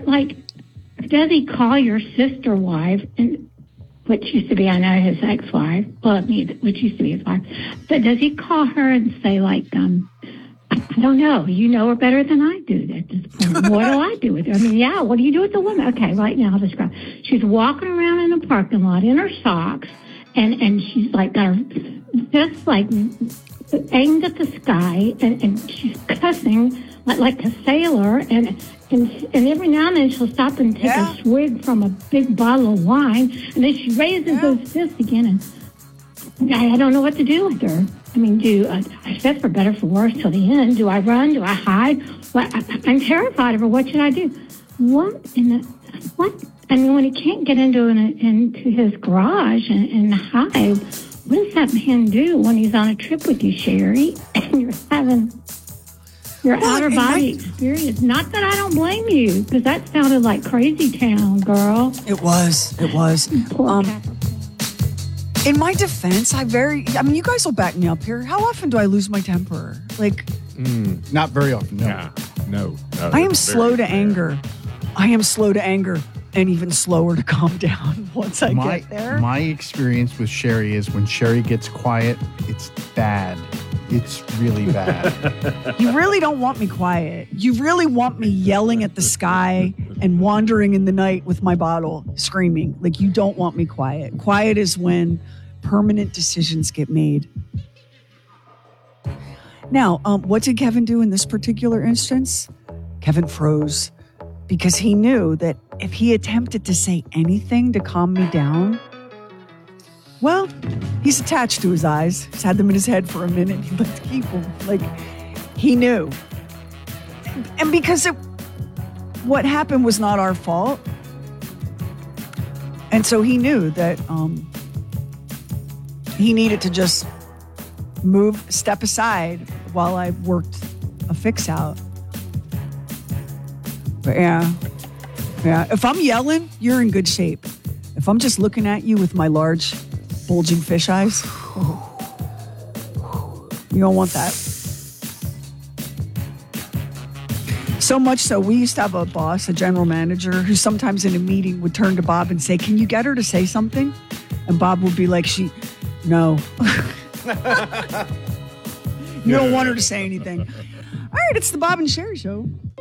like, does he call your sister wife, and which used to be, I know, his ex-wife, which used to be his wife, but does he call her and say, like, I don't know, you know her better than I do at this point. What do I do with her? I mean, yeah, what do you do with the woman? Okay, right now I'll describe. She's walking around in the parking lot in her socks, and she's like got her just like aimed at the sky, and she's cussing like a sailor, and every now and then she'll stop and take a swig from a big bottle of wine, and then she raises those fists again, and I don't know what to do with her. I mean, I said for better for worse till the end. Do I run? Do I hide? Well, I'm terrified of her. What should I do? What? I mean, when he can't get into his garage and hide, what does that man do when he's on a trip with you, Sherry, and you're having your outer-body experience? Not that I don't blame you, because that sounded like crazy town, girl. It was. Poor Capricorn. In my defense, I mean, you guys will back me up here. How often do I lose my temper? Like, not very often. No. Yeah, no. I am slow to anger. I am slow to anger, and even slower to calm down once I get there. My experience with Sherry is when Sherry gets quiet, it's bad. It's really bad. You really don't want me quiet. You really want me yelling at the sky and wandering in the night with my bottle, screaming. Like, you don't want me quiet. Quiet is when permanent decisions get made. Now, what did Kevin do in this particular instance? Kevin froze because he knew that if he attempted to say anything to calm me down, well, he's attached to his eyes. He's had them in his head for a minute. He likes to keep them. Like, he knew. And because what happened was not our fault. And so he knew that he needed to just step aside while I worked a fix out. But yeah. If I'm yelling, you're in good shape. If I'm just looking at you with my large bulging fish eyes, you don't want that. So much so, we used to have a boss, a general manager, who sometimes in a meeting would turn to Bob and say, "Can you get her to say something?" And Bob would be like, no. You don't want her to say anything. All right, it's the Bob and Sherry Show.